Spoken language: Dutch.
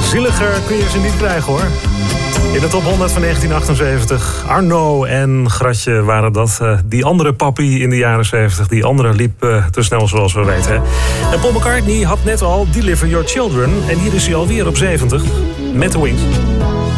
Zieliger kun je ze niet krijgen, hoor. In de top 100 van 1978. Arno en Gratje waren dat. Die andere papi in de jaren 70. Die andere liep te snel, zoals we weten. En Paul McCartney had net al Deliver Your Children. En hier is hij alweer op 70. Met The Wings.